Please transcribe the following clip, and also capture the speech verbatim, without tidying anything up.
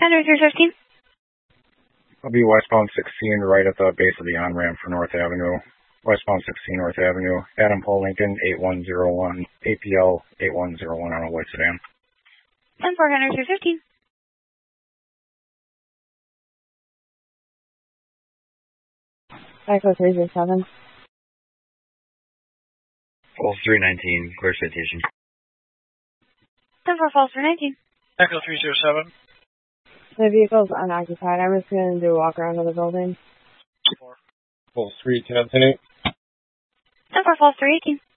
Henry three fifteen. I'll be westbound sixteen, right at the base of the on-ramp for North Avenue. Westbound sixteen, North Avenue. Adam Paul Lincoln, eight one zero one, A P L eight one zero one on a white sedan. ten four Henry three fifteen. Echo three zero seven. Falls three nineteen, clear citation. ten four Falls three nineteen. Echo three zero seven. The vehicle's unoccupied. I'm just going to do a walk around of the building. Four. Falls three ten eight. ten four Falls three eighteen.